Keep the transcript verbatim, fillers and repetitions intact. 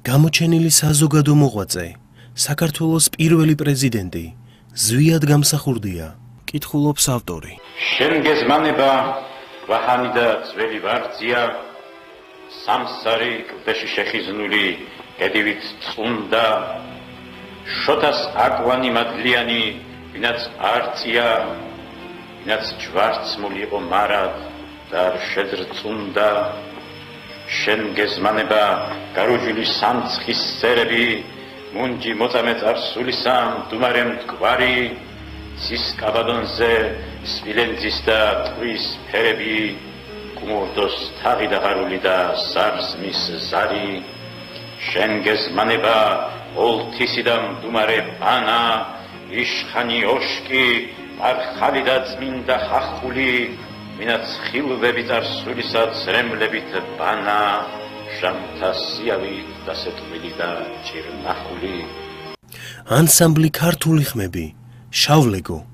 გამოჩენილი საზოგადო მოღვაწე, საქართველოს პირველი პრეზიდენტი, ზვიად გამსახურდია, კითხულობს ავტორი. შენ გეზმანება ვაჰანი და ძველი ვარძია, სამსარი კლდეში შეხიზნული გედივით წუნდა, შოთას აკვანი მადლიანი, ვინაც არწია, ვინაც ჯვარცმული იყო მარად და არ შეძრწუნდა. შენ გეზმანება გარუჯული სამცხის სერები, მუნჯი მოწამე წარსულისა მდუმარე მტკვარი, ცის კაბადონზე სპილენძის და ტყვის ფერები, კუმურდოს თაღი და ღარული და ზარზმის ზარი. შენ გეზმანება ოლთისი და მდუმარე ბანა, იშხანი ოშკი, მარხალი და წმინდა ხახული, ვინაც ხილვები წარსულისა ცრემლებით ბანა, ჟამთა სიავით დასეტყვილი და ჭირნახული. ანსამბლი ქართული ხმები, შავლეგო.